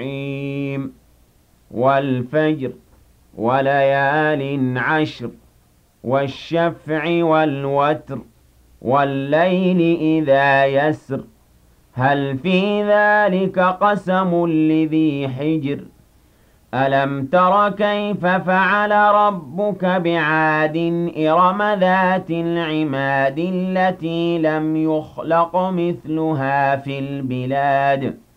وَالْفَجْرِ وَلَيَالٍ عَشْرٍ وَالشَّفْعِ وَالْوَتْرِ وَاللَّيْلِ إِذَا يَسْرِ هَلْ فِي ذَلِكَ قَسَمٌ لِّذِي حِجْرٍ أَلَمْ تَرَ كَيْفَ فَعَلَ رَبُّكَ بِعَادٍ إِرَمَ ذَاتِ الْعِمَادِ الَّتِي لَمْ يُخْلَقْ مِثْلُهَا فِي الْبِلَادِ